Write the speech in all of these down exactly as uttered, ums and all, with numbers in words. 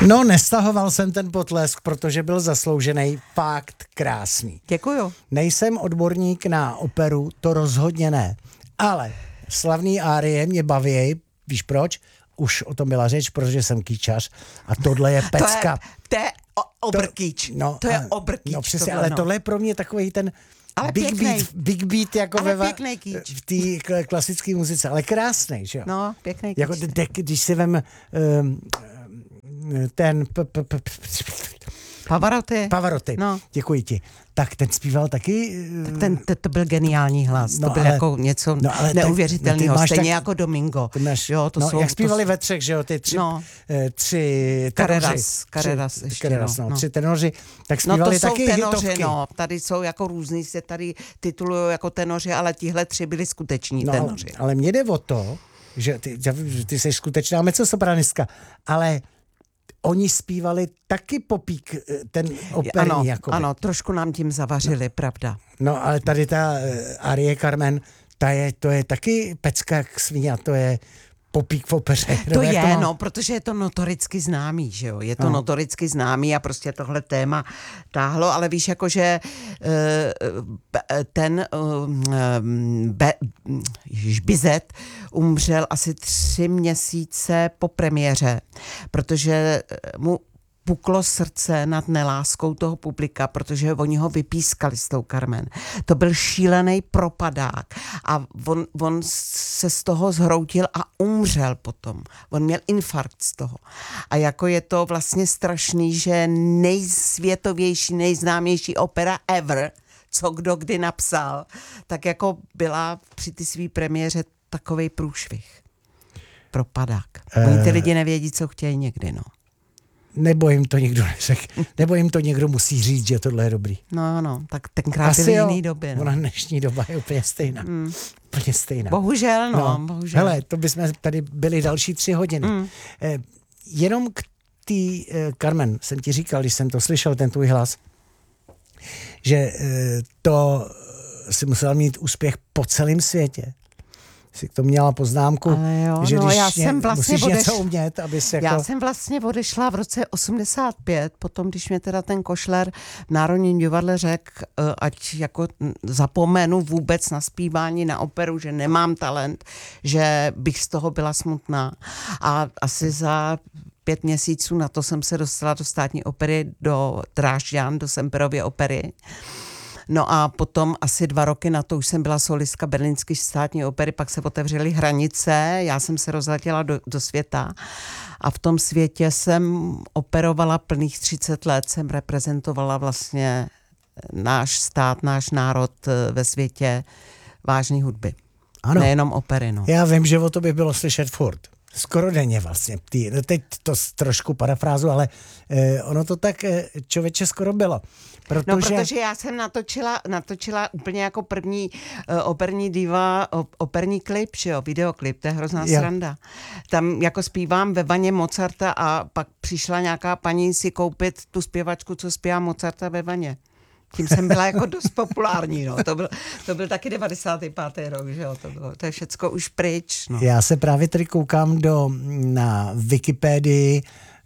No, nestahoval jsem ten potlesk, protože byl zasloužený, fakt krásný. Děkuju. Nejsem odborník na operu, to rozhodně ne, ale slavný árie mě baví, víš proč? Už o tom byla řeč, protože jsem kýčař a tohle je pecka. To je, to je obrkýč. To, no, to je obrkýč. No přesně, tohle, ale no. tohle je pro mě takový ten ale big pěknej. beat, big beat jako ale ve v té klasické muzice, ale krásnej, že jo? No, pěkný kýč. Jako de, když si vem um, ten p, p, p, p, Pavarotti. Pavarotti, no. Děkuji ti. Tak ten zpíval taky... Tak ten, to, to byl geniální hlas, no, to byl ale, jako něco no, neuvěřitelného, no, stejně tak, jako Domingo. Máš, jo, to no, jsou, jak zpívali to, ve třech, že jo, ty tři, no, tři Carreras, Carreras tři, ještě, Carreras, no, no. tři tenoři, tak zpívali no, to taky jsou tenoři, hitovky. No, tady jsou jako různý, se tady titulují jako tenoři, ale tihle tři byli skuteční no, tenoři. Ale, ale mně jde o to, že ty, ty jsi skutečná mezzosopranistka, ale oni zpívali taky popík, ten operní. Ano, jakoby. ano, trošku nám tím zavařili, no. pravda. No, ale tady ta uh, arie Carmen, ta je, to je taky pecka jak svině, to je popík v opeře. To je, to no, protože je to notoricky známý, že jo, je to no. notoricky známý a prostě tohle téma táhlo, ale víš, jakože ten Be, Bizet umřel asi tři měsíce po premiéře, protože mu puklo srdce nad neláskou toho publika, protože oni ho vypískali s tou Carmen. To byl šílený propadák a on, on se z toho zhroutil a umřel potom. On měl infarkt z toho. A jako je to vlastně strašný, že nejsvětovější, nejznámější opera ever, co kdo kdy napsal, tak jako byla při ty svý premiéře takovej průšvih. Propadák. Oni ty lidi nevědí, co chtějí někdy, no. Nebo jim to někdo neřekl, nebo jim to někdo musí říct, že tohle je dobrý. No, no, tak tenkrát byly jiný doby. No. Ona dnešní doba je úplně stejná. Mm. Úplně stejná. Bohužel, no, no, bohužel. Hele, to bychom tady byli další tři hodiny. Mm. Eh, jenom k té eh, Carmen jsem ti říkal, když jsem to slyšel, ten tvůj hlas, že eh, to si musela mít úspěch po celém světě. Jsi k tomu měla poznámku, jo, že no, když já jsem vlastně musíš odeš... něco umět, aby se jako... Já jsem vlastně odešla v roce osmdesát pět, potom, když mě teda ten Košler v Národním divadle řekl, ať jako zapomenu vůbec na zpívání, na operu, že nemám talent, že bych z toho byla smutná. A asi za pět měsíců na to jsem se dostala do státní opery, do Drážďan, do Semperovy opery. No a potom asi dva roky na to už jsem byla solistka Berlínské státní opery, pak se otevřely hranice, já jsem se rozletěla do, do světa a v tom světě jsem operovala plných třicet let, jsem reprezentovala vlastně náš stát, náš národ ve světě vážné hudby. Ano. Nejenom opery, no. Já vím, že o to by bylo slyšet furt. Skoro denně vlastně. Ty, teď to trošku parafrázu, ale eh, ono to tak eh, člověče skoro bylo. Protože... No, protože já jsem natočila, natočila úplně jako první uh, operní diva, op, operní klip, že jo, videoklip, to je hrozná jo. sranda. Tam jako zpívám ve vaně Mozarta a pak přišla nějaká paní si koupit tu zpěvačku, co zpívá Mozarta ve vaně. Tím jsem byla jako dost populární, no. To byl, to byl taky devadesátý pátý rok, že jo, to bylo, to je všecko už pryč, no. Já se právě tady koukám do, na Wikipedii,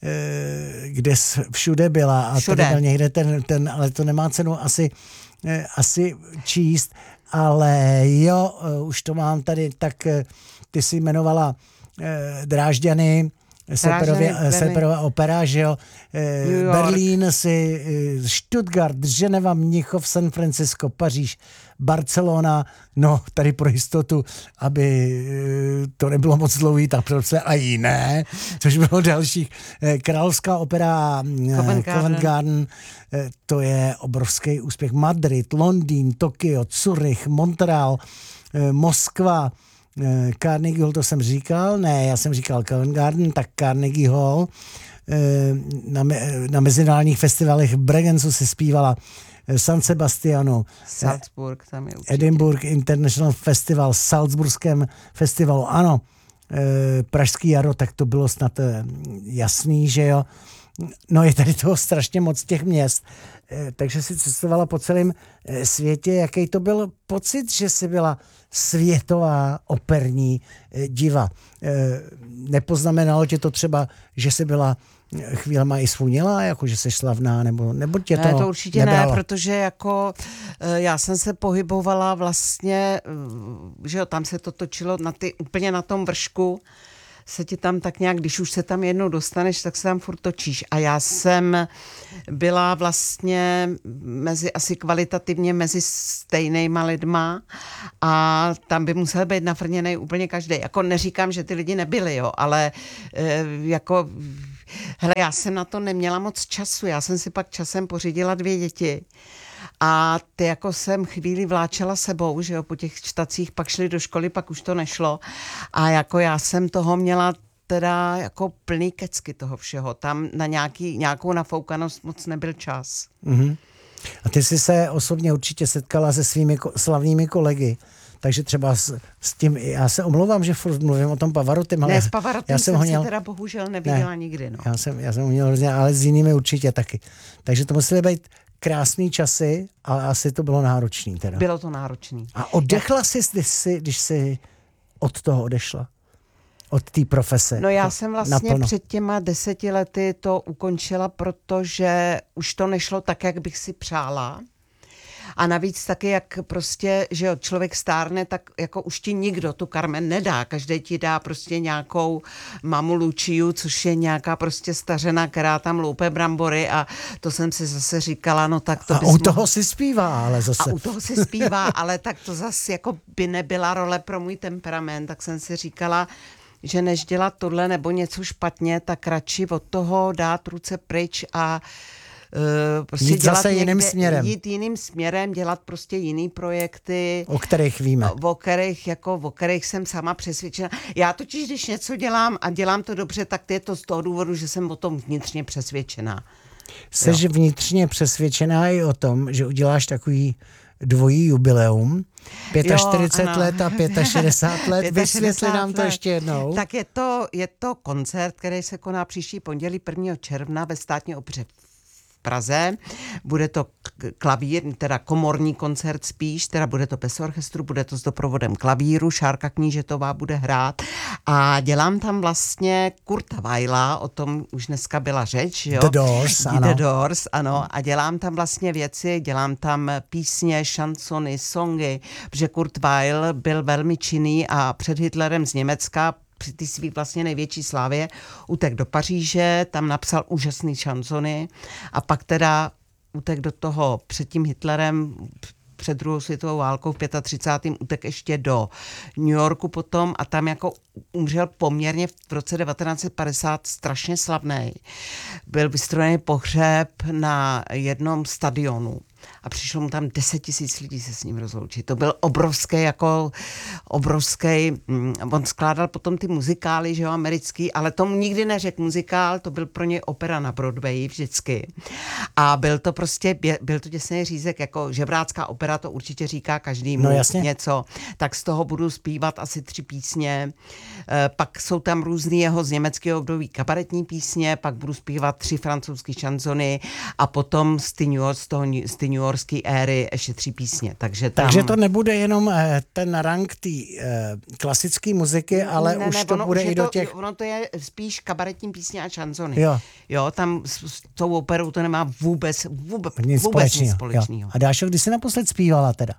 kde všude byla a všude. Tady byl někde ten, ten, ale to nemá cenu asi, asi číst, ale jo, už to mám tady, tak ty jsi jmenovala Drážďany, Semperová opera, že jo, Berlín si, Stuttgart, Ženeva, Mnichov, San Francisco, Paříž, Barcelona, no tady pro jistotu, aby to nebylo moc dlouhý, tak prostě a jiné, což bylo dalších. Královská opera Covent Garden, to je obrovský úspěch. Madrid, Londýn, Tokio, Zurich, Montreal, Moskva, Carnegie Hall, to jsem říkal, ne, já jsem říkal Covent Garden, tak Carnegie Hall. Na, na mezinárodních festivalech v Bregenzu se zpívala San Sebastiano, Salzburg, tam je určitě. Edinburgh International Festival, Salzburském festivalu, ano, Pražský jaro, tak to bylo snad jasný, že jo. no je tady toho strašně moc těch měst, takže si cestovala po celém světě. Jaký to byl pocit, že jsi byla světová operní diva? Nepoznamenalo tě to třeba, že jsi byla chvílema i svuněla, jako že jsi slavná, nebo, nebo tě to Ne, to určitě nebralo? ne, protože jako já jsem se pohybovala vlastně, že jo, tam se to točilo na ty, úplně na tom vršku, se ti tam tak nějak, když už se tam jednou dostaneš, tak se tam furt točíš. A já jsem byla vlastně mezi, asi kvalitativně mezi stejnejma lidma a tam by musel být nafrněnej úplně každý. Jako neříkám, že ty lidi nebyli, jo, ale e, jako, hele, já jsem na to neměla moc času. Já jsem si pak časem pořídila dvě děti. A ty jako jsem chvíli vláčela sebou, že jo, po těch štacích, pak šli do školy, pak už to nešlo. A jako já jsem toho měla teda jako plný kecky toho všeho. Tam na nějaký, nějakou nafoukanost moc nebyl čas. Mm-hmm. A ty jsi se osobně určitě setkala se svými ko- slavnými kolegy. Takže třeba s, s tím, já se omlouvám, že furt mluvím o tom Pavarotym, ale ne, s Pavarotym já jsem ho měl, se teda bohužel neviděla ne, nikdy. No. Já jsem, já jsem ho měl hrozně, ale s jinými určitě taky. Takže to musely být krásný časy, ale asi to bylo náročný teda. Bylo to náročný. A oddechla jsi, když jsi, když jsi od toho odešla? Od té profese? No já jsem vlastně naplno. Před těma deseti lety to ukončila, protože už to nešlo tak, jak bych si přála. A navíc taky, jak prostě, že jo, člověk stárne, tak jako už ti nikdo tu Carmen nedá. Každý ti dá prostě nějakou mamu Luciu, což je nějaká prostě stařena, která tam loupe brambory a to jsem si zase říkala, no tak to a bys u toho mohl... si zpívá, ale zase. A u toho si zpívá, ale tak to zase jako by nebyla role pro můj temperament, tak jsem si říkala, že než dělat tohle nebo něco špatně, tak radši od toho dát ruce pryč a Uh, prostě jít dělat zase někde, jiným směrem. Jít jiným směrem, dělat prostě jiný projekty. O kterých víme. O kterých, jako, o kterých jsem sama přesvědčena. Já totiž, když něco dělám a dělám to dobře, tak je to z toho důvodu, že jsem o tom vnitřně přesvědčená. Jseš jo. vnitřně přesvědčená i o tom, že uděláš takový dvojí jubileum, čtyřicet pět jo, let a šedesát pět let. Vysvětli nám to ještě jednou. Tak je to, je to koncert, který se koná příští pondělí prvního června ve Státní opeře v Praze. Bude to klavír, teda komorní koncert spíš, teda bude to bez orchestru, bude to s doprovodem klavíru, Šárka Knížetová bude hrát a dělám tam vlastně Kurta Weila, o tom už dneska byla řeč, jo? The Doors, ano. The Doors, ano. A dělám tam vlastně věci, dělám tam písně, šansony, songy, protože Kurt Weill byl velmi činný a před Hitlerem z Německa při té svý vlastně největší slávě utek do Paříže, tam napsal úžasný šansony a pak teda utek do toho před tím Hitlerem, před druhou světovou válkou v třicátém pátém utek ještě do New Yorku potom a tam jako umřel poměrně v roce devatenáct set padesát strašně slavný. Byl vystrojený pohřeb na jednom stadionu. A přišlo mu tam deset tisíc lidí se s ním rozloučit. To byl obrovský, jako obrovský, mm, on skládal potom ty muzikály, že jo, americký, ale tomu nikdy neřekl muzikál, to byl pro něj opera na Broadwayi vždycky. A byl to prostě, byl to děsný řízek, jako žebrácká opera, to určitě říká každý no, něco. Tak z toho budu zpívat asi tři písně. E, pak jsou tam různý jeho z německého období kabaretní písně, pak budu zpívat tři francouzské šansony a potom z ty New York, z toho, z ty New Yorkské éry ještě tři písně. Takže, tam... Takže to nebude jenom eh, ten rang té eh, klasické muziky, ale ne, už ne, to ono, bude už i to, do těch... Ono to je spíš kabaretní písně a šansony. Jo. Jo, tam s, s tou operou to nemá vůbec, vůbec nic vůbec společného. nic společného. A Dášo, kdy jsi naposled zpívala teda?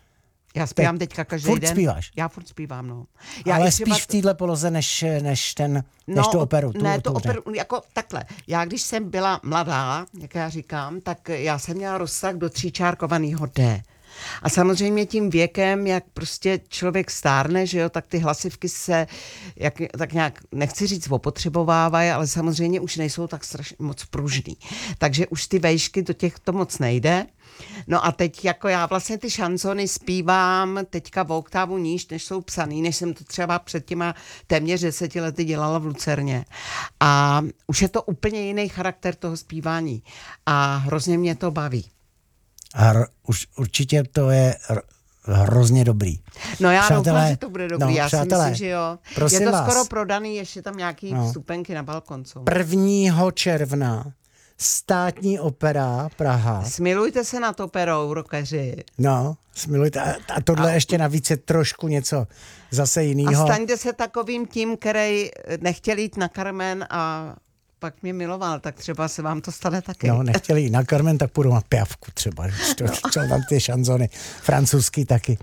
Já zpívám teďka každý furt den. Zpíváš? Já furt zpívám, no. Já ale třeba... spíš v téhle poloze, než, než, ten, než no, tu operu. Tu, ne, tu, to tu operu, jako takhle. Já když jsem byla mladá, jak já říkám, tak já jsem měla rozsah do tříčárkovaného D. A samozřejmě tím věkem, jak prostě člověk stárne, že jo, tak ty hlasivky se jak, tak nějak, nechci říct opotřebovávají, ale samozřejmě už nejsou tak strašně moc pružný. Takže už ty vejšky do těch to moc nejde. No a teď jako já vlastně ty šansony zpívám teďka v oktávu níž, než jsou psaný, než jsem to třeba před těma téměř deseti lety dělala v Lucerně. A už je to úplně jiný charakter toho zpívání a hrozně mě to baví. A r- už určitě to je r- hrozně dobrý. No já přátelé, doufám, že to bude dobrý, no, já přátelé, si myslím, že jo. prosím Je to vás, skoro prodaný, ještě tam nějaký no. vstupenky na balkoncu. prvního června Státní opera Praha. Smilujte se nad operou, rokeři. No, smilujte. A, a tohle a... ještě navíc je trošku něco zase jinýho. A staňte se takovým tím, který nechtěl jít na Carmen a pak mě miloval, tak třeba se vám to stane taky. No, nechtěli jít na Carmen, tak půjdou na pěvku třeba. No. Tam ty šanzony francouzský taky.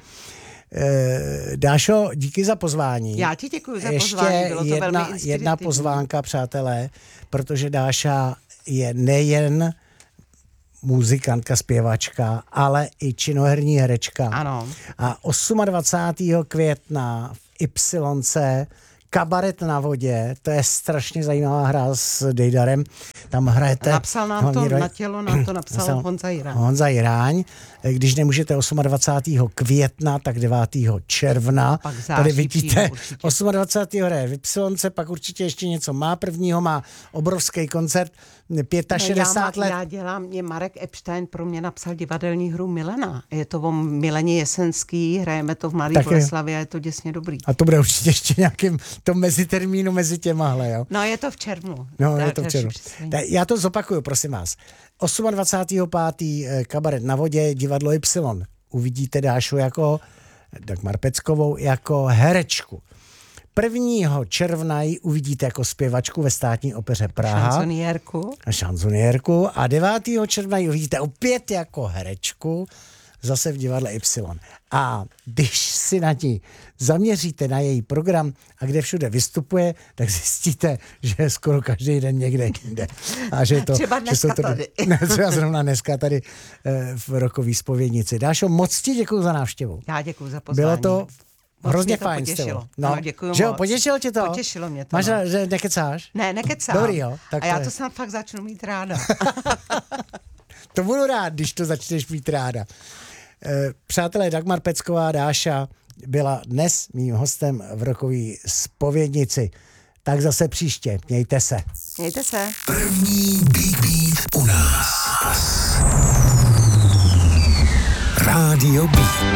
E, Dášo, díky za pozvání. Já ti děkuji za ještě pozvání, bylo to jedna, velmi inspirativní. jedna pozvánka, přátelé, protože Dáša je nejen muzikantka, zpěvačka, ale i činoherní herečka. Ano. A dvacátého osmého května v Ypsilonce Kabaret na vodě, to je strašně zajímavá hra s Dejdarem. Tam hrajete... Napsal nám to na tělo, nám to napsal, napsal Honza Jiráň. Honza Jiráň. Když nemůžete dvacátého osmého května, tak devátého června. Tady vidíte dvacátého osmého hraje v Ypsilonce, pak určitě ještě něco má. Prvního má obrovský koncert, šedesát pět no, já let. Já dělám, mě Marek Epstein pro mě napsal divadelní hru Milena. Je to o Mileně Jesenský, hrajeme to v Mladé Boleslavě a je to děsně dobrý. A to bude určitě ještě nějakým to mezitermínu mezi těmahle, jo? No je to v červnu. No je to v červnu. Já to zopakuju, prosím vás. dvacátého osmého pátého Kabaret na vodě, divadlo Y. Uvidíte Dášu jako Dagmar Peckovou jako herečku. prvního června ji uvidíte jako zpěvačku ve Státní opeře Praha. Šanzoniérku. Šanzoniérku. A devátého června ji uvidíte opět jako herečku zase v divadle Y. A když si na ní zaměříte na její program a kde všude vystupuje, tak zjistíte, že je skoro každý den někde jinde. A že to, třeba dneska že to, tady. Ne, třeba zrovna dneska tady eh, v Rokový Zpovědnici. Dášo, moc ti děkuji za návštěvu. Já děkuji za pozvání. Bylo to hrozně to fajn. Potěšilo. No, no, děkuji že jo, moc. potěšilo tě to? Potěšilo mě to. Máš, no. že nekecáš? Ne, nekecám. Dobrý, jo. Tak a já to, to snad fakt začnu mít ráda. To budu rád, když to začneš mít ráda. Přátelé, Dagmar Pecková, Dáša byla dnes mým hostem v Rokový Zpovědnici. Tak zase příště. Mějte se. Mějte se. První Beat Beat u nás. Rádio Beat.